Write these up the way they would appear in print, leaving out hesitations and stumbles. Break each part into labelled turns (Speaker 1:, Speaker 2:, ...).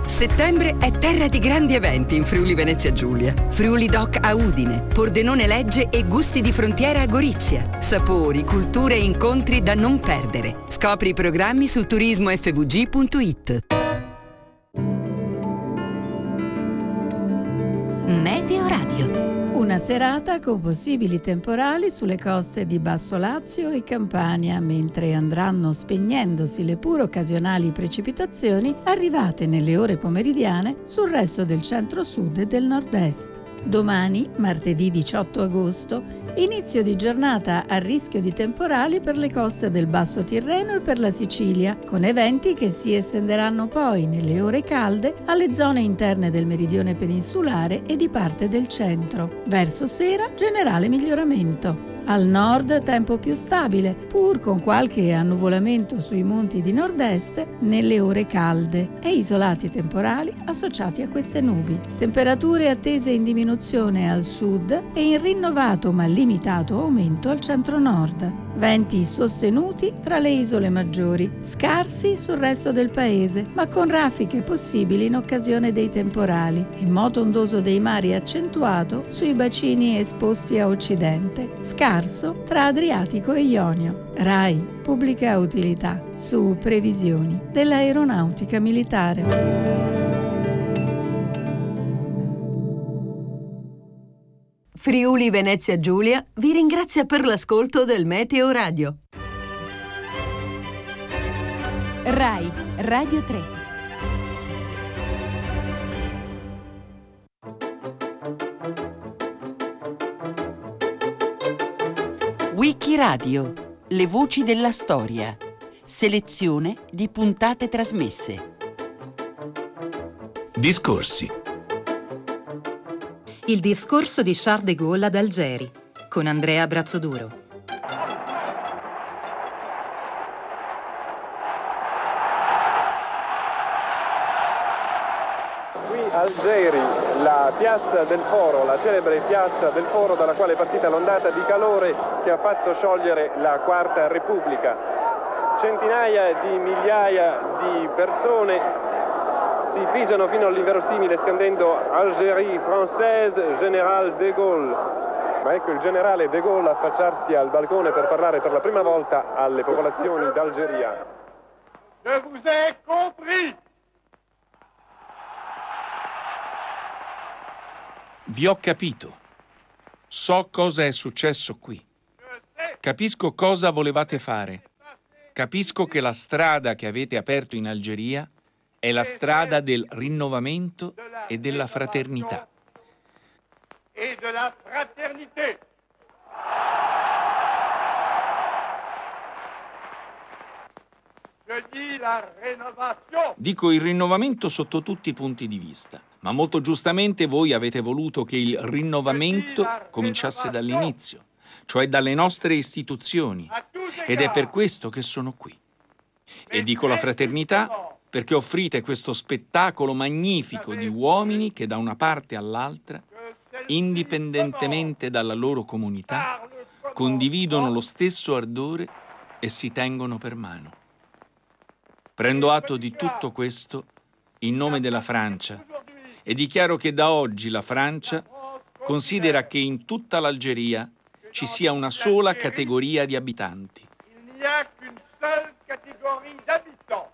Speaker 1: Settembre è terra di grandi eventi in Friuli Venezia Giulia. Friuli Doc a Udine, Pordenone Legge e Gusti di Frontiera a Gorizia. Sapori, culture e incontri da non perdere. Scopri i programmi su turismofvg.it.
Speaker 2: Meteo Radio.
Speaker 3: Una serata con possibili temporali sulle coste di Basso Lazio e Campania, mentre andranno spegnendosi le pur occasionali precipitazioni arrivate nelle ore pomeridiane sul resto del centro-sud e del nord-est. Domani, martedì 18 agosto, inizio di giornata a rischio di temporali per le coste del Basso Tirreno e per la Sicilia, con eventi che si estenderanno poi nelle ore calde alle zone interne del meridione peninsulare e di parte del centro. Verso sera, generale miglioramento. Al nord tempo più stabile, pur con qualche annuvolamento sui monti di nord-est nelle ore calde e isolati temporali associati a queste nubi. Temperature attese in diminuzione al sud e in rinnovato ma limitato aumento al centro-nord. Venti sostenuti tra le isole maggiori, scarsi sul resto del paese, ma con raffiche possibili in occasione dei temporali e moto ondoso dei mari accentuato sui bacini esposti a occidente, scarso tra Adriatico e Ionio. RAI, pubblica utilità, su previsioni dell'aeronautica militare.
Speaker 4: Friuli Venezia Giulia vi ringrazia per l'ascolto del Meteo Radio.
Speaker 2: RAI Radio 3.
Speaker 5: Wikiradio, le voci della storia. Selezione di puntate trasmesse.
Speaker 6: Discorsi.
Speaker 7: Il discorso di Charles de Gaulle ad Algeri, con Andrea Brazzoduro.
Speaker 8: Qui Algeri, la piazza del Foro, la celebre piazza del Foro dalla quale è partita l'ondata di calore che ha fatto sciogliere la Quarta Repubblica. Centinaia di migliaia di persone si pigiano fino all'inverosimile scandendo Algérie française, Général de Gaulle. Ma ecco il generale de Gaulle affacciarsi al balcone per parlare per la prima volta alle popolazioni d'Algeria.
Speaker 9: Je vous ai compris!
Speaker 6: Vi ho capito. So cosa è successo qui. Capisco cosa volevate fare. Capisco che la strada che avete aperto in Algeria è la strada del rinnovamento e della fraternità.
Speaker 9: Et de la fraternité. Je dis la rénovation.
Speaker 6: Dico il rinnovamento sotto tutti i punti di vista, ma molto giustamente voi avete voluto che il rinnovamento cominciasse dall'inizio, cioè dalle nostre istituzioni, ed è per questo che sono qui. E dico la fraternità perché offrite questo spettacolo magnifico di uomini che da una parte all'altra, indipendentemente dalla loro comunità, condividono lo stesso ardore e si tengono per mano. Prendo atto di tutto questo in nome della Francia e dichiaro che da oggi la Francia considera che in tutta l'Algeria ci sia una sola categoria di abitanti.
Speaker 9: Il n'y a qu'une seule catégorie d'habitants.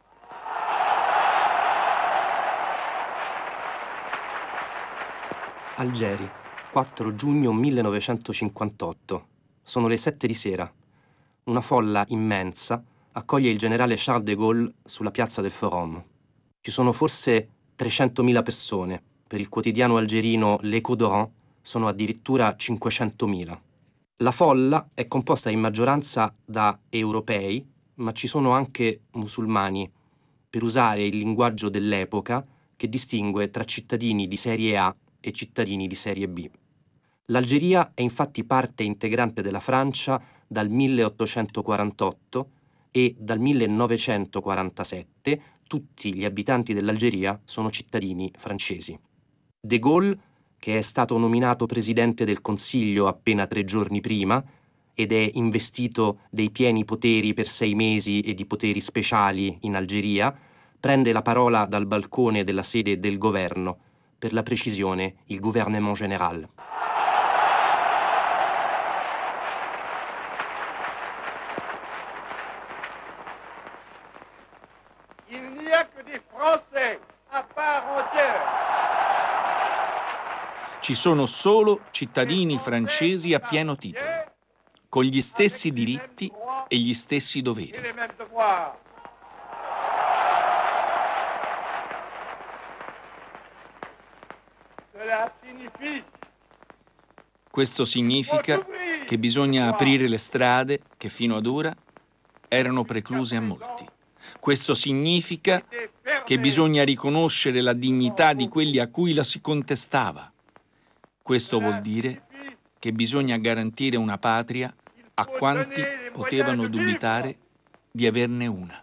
Speaker 10: Algeri, 4 giugno 1958. Sono le 7 di sera. Una folla immensa accoglie il generale Charles de Gaulle sulla piazza del Forum. Ci sono forse 300.000 persone. Per il quotidiano algerino L'Echo d'Oran sono addirittura 500.000. La folla è composta in maggioranza da europei, ma ci sono anche musulmani, per usare il linguaggio dell'epoca che distingue tra cittadini di serie A e cittadini di serie B. L'Algeria è infatti parte integrante della Francia dal 1848 e dal 1947 tutti gli abitanti dell'Algeria sono cittadini francesi. De Gaulle, che è stato nominato presidente del Consiglio appena 3 giorni prima ed è investito dei pieni poteri per 6 mesi e di poteri speciali in Algeria, prende la parola dal balcone della sede del governo, per la precisione il gouvernement général.
Speaker 9: Il n'y a que des Français à part entière.
Speaker 6: Ci sono solo cittadini francesi a pieno titolo, con gli stessi diritti e gli stessi doveri. Questo significa che bisogna aprire le strade che fino ad ora erano precluse a molti. Questo significa che bisogna riconoscere la dignità di quelli a cui la si contestava. Questo vuol dire che bisogna garantire una patria a quanti potevano dubitare di averne una.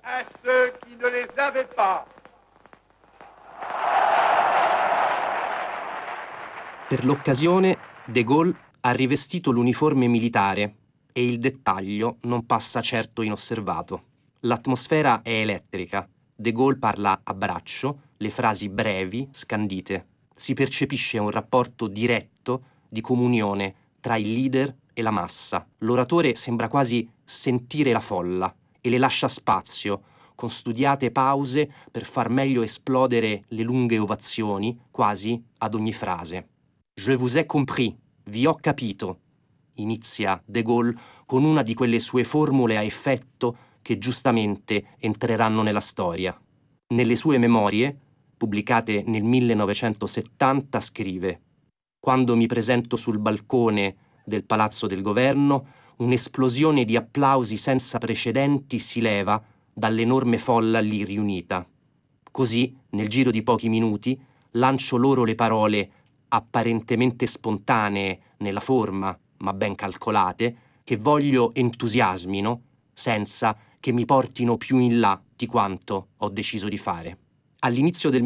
Speaker 10: Per l'occasione, De Gaulle ha rivestito l'uniforme militare e il dettaglio non passa certo inosservato. L'atmosfera è elettrica. De Gaulle parla a braccio, le frasi brevi, scandite. Si percepisce un rapporto diretto di comunione tra il leader e la massa. L'oratore sembra quasi sentire la folla e le lascia spazio, con studiate pause per far meglio esplodere le lunghe ovazioni, quasi ad ogni frase. Je vous ai compris, vi ho capito, inizia De Gaulle con una di quelle sue formule a effetto che giustamente entreranno nella storia. Nelle sue memorie, pubblicate nel 1970, scrive: «Quando mi presento sul balcone del Palazzo del Governo, un'esplosione di applausi senza precedenti si leva dall'enorme folla lì riunita. Così, nel giro di pochi minuti, lancio loro le parole apparentemente spontanee nella forma, ma ben calcolate, che voglio entusiasmino, senza che mi portino più in là di quanto ho deciso di fare». All'inizio del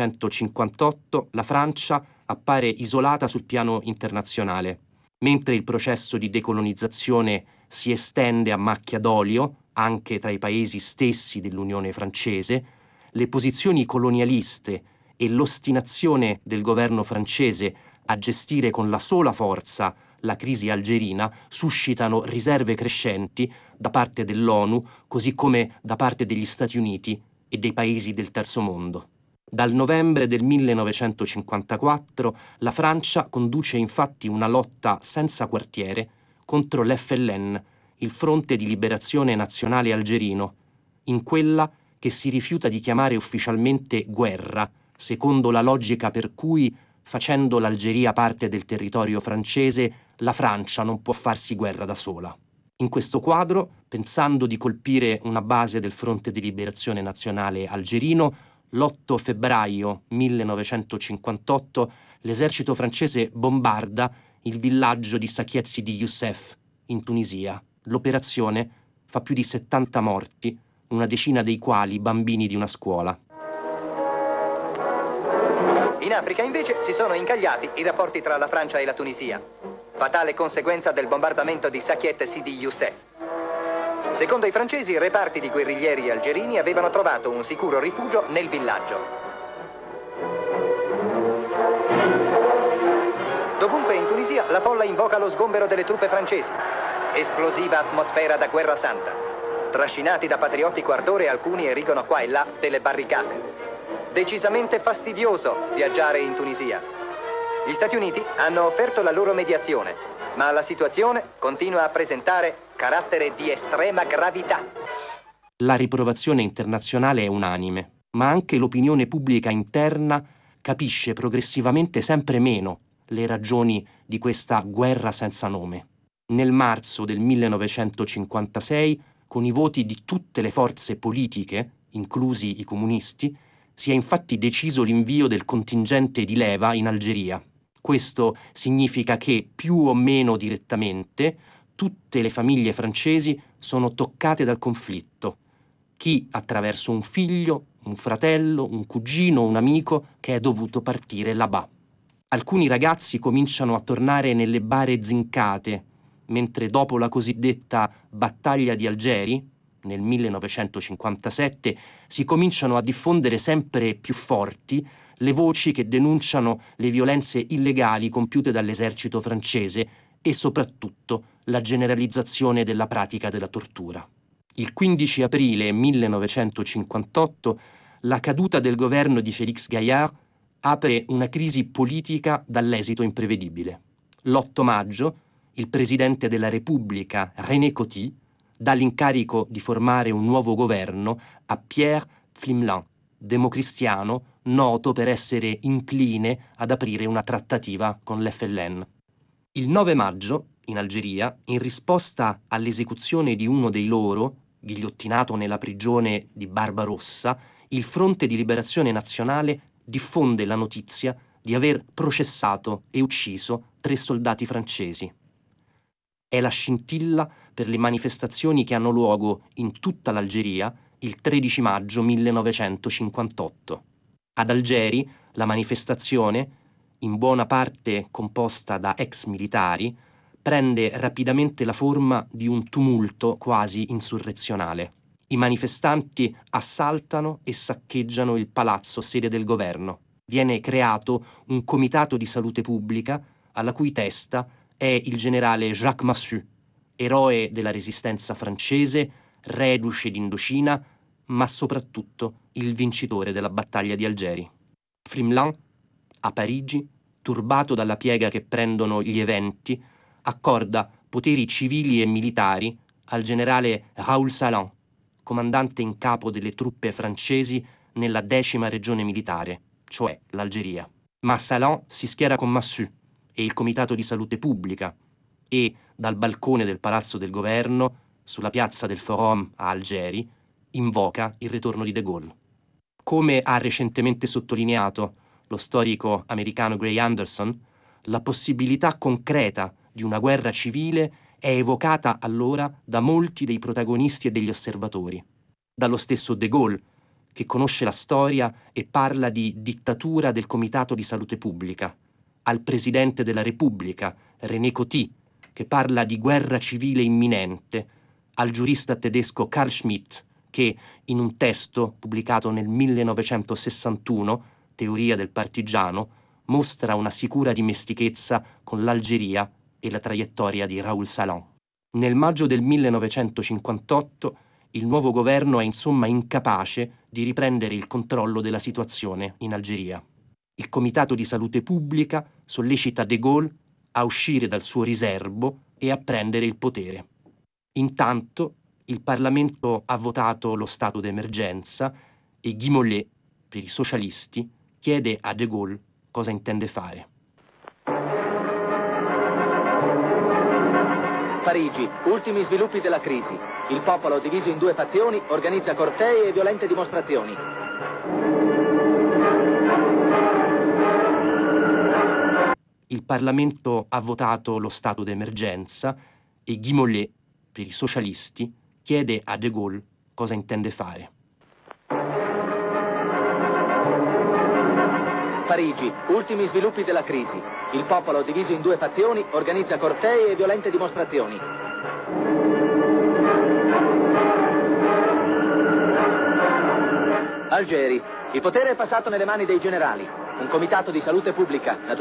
Speaker 10: 1958 la Francia appare isolata sul piano internazionale. Mentre il processo di decolonizzazione si estende a macchia d'olio anche tra i paesi stessi dell'Unione francese, le posizioni colonialiste e l'ostinazione del governo francese a gestire con la sola forza la crisi algerina suscitano riserve crescenti da parte dell'ONU, così come da parte degli Stati Uniti e dei paesi del terzo mondo. Dal novembre del 1954 la Francia conduce infatti una lotta senza quartiere contro l'FLN, il Fronte di Liberazione Nazionale Algerino, in quella che si rifiuta di chiamare ufficialmente guerra, secondo la logica per cui, facendo l'Algeria parte del territorio francese, la Francia non può farsi guerra da sola. In questo quadro, pensando di colpire una base del Fronte di Liberazione Nazionale Algerino, l'8 febbraio 1958 l'esercito francese bombarda il villaggio di Sakiet Sidi Youssef, in Tunisia. L'operazione fa più di 70 morti, una decina dei quali bambini di una scuola.
Speaker 11: In Africa, invece, si sono incagliati i rapporti tra la Francia e la Tunisia, fatale conseguenza del bombardamento di Sakiet Sidi Youssef. Secondo i francesi, reparti di guerriglieri algerini avevano trovato un sicuro rifugio nel villaggio. Dovunque in Tunisia, la folla invoca lo sgombero delle truppe francesi. Esplosiva atmosfera da guerra santa. Trascinati da patriottico ardore, alcuni erigono qua e là delle barricate. Decisamente fastidioso viaggiare in Tunisia. Gli Stati Uniti hanno offerto la loro mediazione, ma la situazione continua a presentare carattere di estrema gravità.
Speaker 10: La riprovazione internazionale è unanime, ma anche l'opinione pubblica interna capisce progressivamente sempre meno le ragioni di questa guerra senza nome. Nel marzo del 1956, con i voti di tutte le forze politiche, inclusi i comunisti, si è infatti deciso l'invio del contingente di leva in Algeria. Questo significa che, più o meno direttamente, tutte le famiglie francesi sono toccate dal conflitto. Chi attraverso un figlio, un fratello, un cugino, un amico che è dovuto partire là-bas. Alcuni ragazzi cominciano a tornare nelle bare zincate, mentre dopo la cosiddetta battaglia di Algeri, nel 1957, si cominciano a diffondere sempre più forti le voci che denunciano le violenze illegali compiute dall'esercito francese e soprattutto la generalizzazione della pratica della tortura. Il 15 aprile 1958 la caduta del governo di Félix Gaillard apre una crisi politica dall'esito imprevedibile. L'8 maggio il presidente della Repubblica, René Coty, dà l'incarico di formare un nuovo governo a Pierre Pflimlin, democristiano noto per essere incline ad aprire una trattativa con l'FLN. Il 9 maggio, in Algeria, in risposta all'esecuzione di uno dei loro, ghigliottinato nella prigione di Barbarossa, il Fronte di Liberazione Nazionale diffonde la notizia di aver processato e ucciso 3 soldati francesi. È la scintilla per le manifestazioni che hanno luogo in tutta l'Algeria il 13 maggio 1958. Ad Algeri la manifestazione, in buona parte composta da ex militari, prende rapidamente la forma di un tumulto quasi insurrezionale. I manifestanti assaltano e saccheggiano il palazzo sede del governo. Viene creato un comitato di salute pubblica alla cui testa è il generale Jacques Massu, eroe della resistenza francese, reduce d'Indocina, ma soprattutto il vincitore della battaglia di Algeri. Pflimlin, a Parigi, turbato dalla piega che prendono gli eventi, accorda poteri civili e militari al generale Raoul Salan, comandante in capo delle truppe francesi nella 10ª regione militare, cioè l'Algeria. Ma Salan si schiera con Massu e il Comitato di Salute Pubblica e, dal balcone del Palazzo del Governo, sulla piazza del Forum a Algeri, invoca il ritorno di De Gaulle. Come ha recentemente sottolineato lo storico americano Gray Anderson, la possibilità concreta di una guerra civile è evocata allora da molti dei protagonisti e degli osservatori. Dallo stesso De Gaulle, che conosce la storia e parla di dittatura del Comitato di Salute Pubblica, al Presidente della Repubblica, René Coty, che parla di guerra civile imminente, al giurista tedesco Carl Schmitt, che in un testo pubblicato nel 1961, Teoria del partigiano, mostra una sicura dimestichezza con l'Algeria e la traiettoria di Raoul Salan. Nel maggio del 1958 il nuovo governo è insomma incapace di riprendere il controllo della situazione in Algeria. Il Comitato di Salute Pubblica sollecita De Gaulle a uscire dal suo riserbo e a prendere il potere. Intanto il Parlamento ha votato lo stato d'emergenza e Guy Mollet, per i socialisti, chiede a De Gaulle cosa intende fare.
Speaker 12: Parigi, ultimi sviluppi della crisi. Il popolo, diviso in 2 fazioni, organizza cortei e violente dimostrazioni.
Speaker 10: Il Parlamento ha votato lo stato d'emergenza e Guy Mollet, per i socialisti, chiede a De Gaulle cosa intende fare.
Speaker 12: Parigi, ultimi sviluppi della crisi. Il popolo, diviso in 2 fazioni, organizza cortei e violente dimostrazioni. Algeri, il potere è passato nelle mani dei generali. Un comitato di salute pubblica,